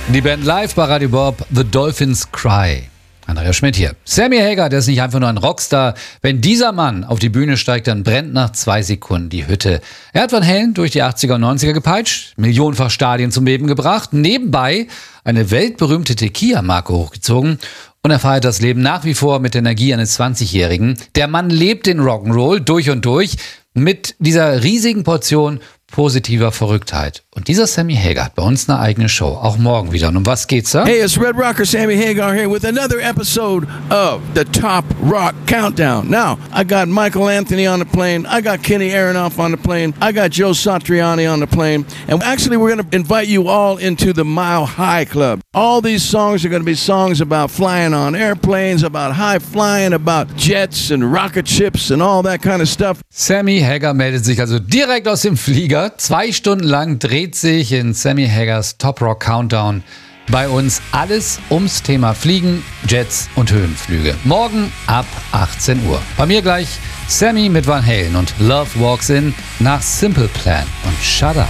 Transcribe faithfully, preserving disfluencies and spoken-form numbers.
Die Band live bei Radio Bob, The Dolphins Cry. Andrea Schmidt hier. Sammy Hagar, der ist nicht einfach nur ein Rockstar. Wenn dieser Mann auf die Bühne steigt, dann brennt nach zwei Sekunden die Hütte. Er hat Van Halen durch die achtziger und neunziger gepeitscht, millionenfach Stadien zum Beben gebracht, nebenbei eine weltberühmte Tequila-Marke hochgezogen und er feiert das Leben nach wie vor mit der Energie eines zwanzigjährigen. Der Mann lebt den Rock'n'Roll durch und durch mit dieser riesigen Portion positiver Verrücktheit. Und dieser Sammy Hagar hat bei uns eine eigene Show, auch morgen wieder. Und um was geht's da? Hey, it's Red Rocker Sammy Hagar here with another episode of the Top Rock Countdown. Now, I got Michael Anthony on the plane. I got Kenny Aronoff on the plane. I got Joe Satriani on the plane. And actually, we're going to invite you all into the Mile High Club. All these songs are going to be songs about flying on airplanes, about high flying, about jets and rocket ships and all that kind of stuff. Sammy Hagar meldet sich also direkt aus dem Flieger. Zwei Stunden lang dreht sich in Sammy Hagars Top Rock Countdown bei uns alles ums Thema Fliegen, Jets und Höhenflüge. Morgen ab achtzehn Uhr. Bei mir gleich Sammy mit Van Halen und Love Walks In nach Simple Plan und Shut Up.